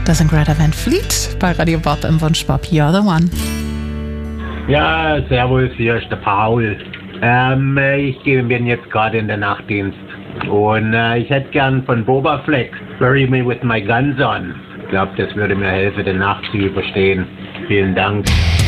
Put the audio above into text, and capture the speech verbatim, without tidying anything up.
Das sind Greta Van Fleet bei Radio Bob im Wunschbob. You're the one. Ja, servus, hier ist der Paul. Ähm, ich bin jetzt gerade in der Nachtdienst und äh, ich hätte gern von Boba Fleck Bury Me With My Guns On. Ich glaube, das würde mir helfen, die Nacht zu überstehen. Vielen Dank.